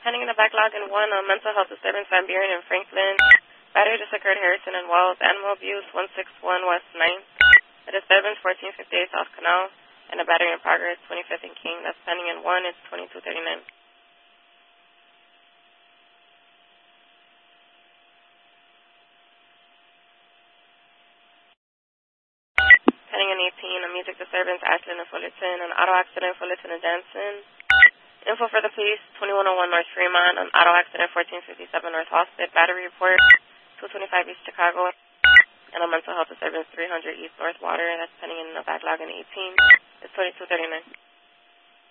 Pending in the backlog in 1, mental health disturbance, Van Buren and Franklin. Battery just occurred, Harrison and Wells. Animal abuse, 161 West 9th. A disturbance, 1458 South Canal. And a battery in progress, 25th and King. That's pending in 1, it's 2239. Pending in 18, a music disturbance, Ashland and Fullerton. An auto accident, Fullerton and Jansen. Info for the police, 2101 North Fremont. An auto accident, 1457 North Halsted. Battery report, 225 East Chicago. And a mental health disturbance, 300 East North Water. That's pending in the backlog in 18. It's 2239.